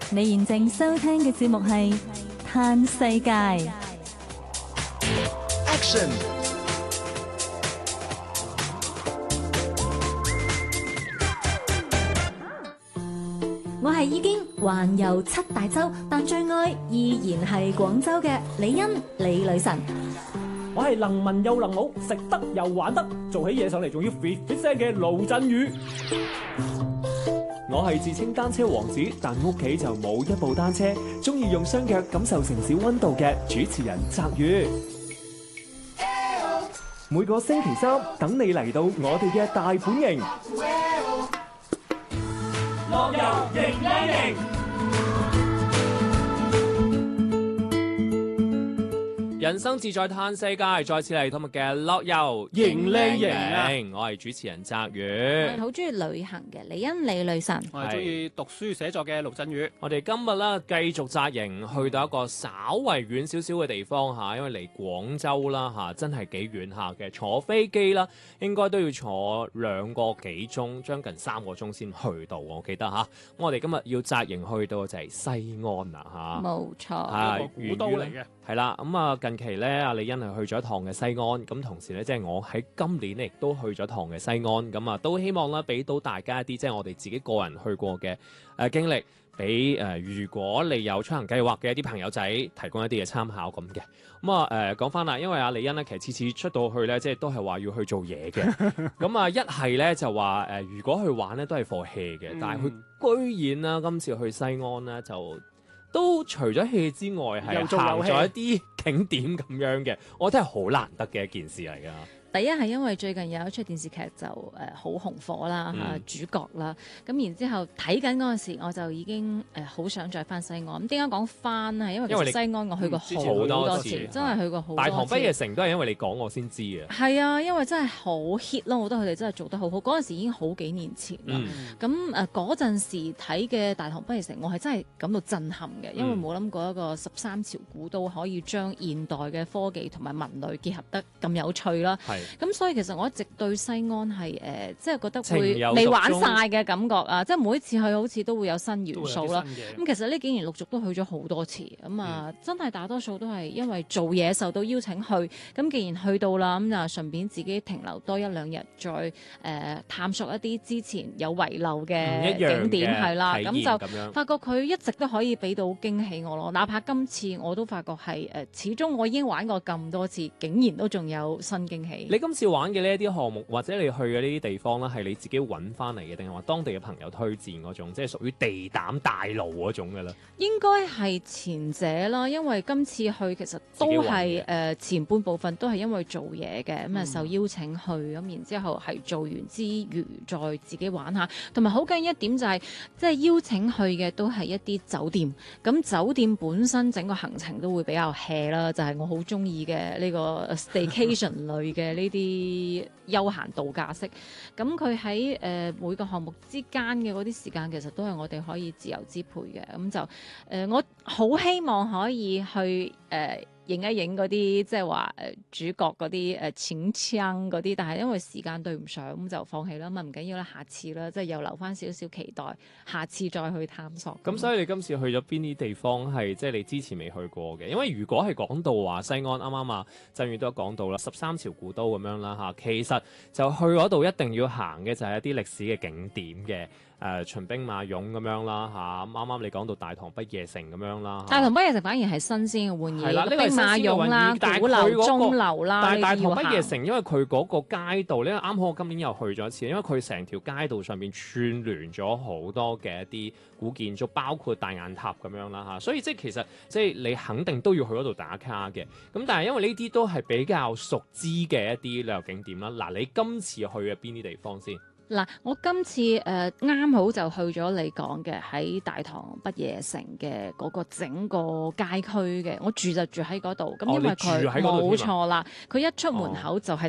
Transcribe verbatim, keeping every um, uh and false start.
你現正收聽嘅節目係嘆世界。 Action！ 我係已經環遊七大洲，但最愛依然係廣州嘅李欣李女神。 我係能文又能武，食得又玩得，做起嘢上嚟仲要 fit fit 聲嘅盧振宇。 我係自稱單車王子，但屋企就冇一部單車，中意用雙腳感受城市溫度嘅主持人澤宇。每個星期三等你嚟到我哋嘅大本營， 樂遊迎靚營。 人生自在嘆世界，再次嚟今日嘅樂遊迎靚營， 我係主持人澤宇。 我係好中意旅行嘅李欣李女神。 我係中意讀書寫作嘅盧振宇。 我哋今日咧繼續紮營，去到一個稍為遠少少嘅地方嚇，因為離廣州啦嚇，真係幾遠下嘅。坐飛機啦，應該都要坐兩個幾鐘，將近三個鐘先去到。我記得嚇，我哋今日要紮營去到就係西安啦嚇。 冇錯， 係個古都嚟嘅。 係啦，咁啊近期咧，阿李欣係去咗一趟嘅西安，咁同時咧，即係我喺今年咧亦都去咗一趟嘅西安，咁啊都希望啦，俾到大家一啲即係我哋自己個人去過嘅誒經歷，俾誒如果你有出行計劃嘅一啲朋友仔提供一啲嘅參考咁嘅。咁啊誒講翻啦，因為阿李欣咧其實次次出到去咧，即係都係話要去做嘢嘅，咁啊一係咧就話誒如果去玩咧都係 for hea 嘅，但係佢居然啦今次去西安咧就。都除咗 hea 之外，係行咗一啲景點咁樣嘅，我覺得係好難得嘅一件事嚟㗎。 第一係因為最近有一出電視劇就誒好紅火啦嚇、嗯、主角啦，咁然之後睇緊嗰陣時，我就已經誒好、呃、想再翻西安。咁點解講翻係因為其實西安我去過好多次，多次真係去過好多次。 大唐不夜城都係因為你講我先知嘅。 係啊，因為真係好 hit 咯，我覺得佢哋真係做得好好。嗰陣時已經好幾年前啦。咁誒嗰陣時睇嘅大唐不夜城，我係真係感到震撼嘅，因為冇諗過一個十三朝古都可以將現代嘅科技同埋文旅結合得咁有趣啦。咁所以其實我一直對西安係誒、呃，即係覺得會未玩晒嘅感覺啊！即係每一次去好似都會有新元素啦。咁其實呢幾年陸續都去咗好多次，咁啊、嗯、真係大多數都係因為做嘢受到邀請去。咁既然去到啦，咁就順便自己停留多一兩日，再誒、呃、探索一啲之前有遺漏嘅景點係啦。咁就發覺佢一直都可以俾到驚喜我咯。哪怕今次我都發覺係誒、呃，始終我已經玩過咁多次，竟然都仲有新驚喜。 你今次玩嘅呢一啲項目，或者你去嘅呢啲地方咧，係你自己揾翻嚟嘅，定係話當地嘅朋友推薦嗰種，即係屬於地膽大路嗰種嘅咧？應該係前者啦，因為今次去其實都係誒、呃、前半部分都係因為做嘢嘅，咁啊、嗯、受邀請去，咁然之後係做完之餘再自己玩下，同埋好緊要一點就係、是、即係邀請去嘅都係一啲酒店，咁酒店本身整個行程都會比較 hea 啦，就係、是、我好中意嘅呢個 staycation 類嘅呢啲。啲休閒度假式，咁佢喺誒每個項目之間嘅嗰啲時間，其實都係我哋可以自由支配嘅。咁就誒、呃，我好希望可以去誒。呃影一影嗰啲即係話誒主角嗰啲誒淺槍嗰啲，但係因為時間對唔上，咁就放棄啦。咁唔緊要啦，下次啦，即係又留翻少少期待，下次再去探索。 咁所以你今次去咗邊啲地方係即係你之前未去過嘅？因為如果係講到話西安，啱啱啊振宇都講到啦，十三朝古都咁樣啦嚇，其實就去嗰度一定要行嘅就係一啲歷史嘅景點嘅。誒、呃、秦兵馬俑咁樣啦嚇，啱啱你講到大唐不夜城咁樣啦，大唐不夜城反而係新鮮嘅玩意， 呢個兵馬俑啦、鼓樓、鐘樓啦。 但係大唐不夜城，因為佢嗰個街道咧，啱好我今年又去咗一次，因為佢成條街道上面串聯咗好多嘅一啲古建築，包括大雁塔咁樣啦嚇，所以即係其實即係你肯定都要去嗰度打卡嘅。咁但係因為呢啲都係比較熟知嘅一啲旅遊景點啦。嗱，你今次去嘅邊啲地方先？ 嗱，我今次誒啱、呃、好就去咗你講嘅喺大唐不夜城嘅嗰個整個街區嘅，我住就住喺嗰度，咁因為佢冇錯啦，佢一出門口就係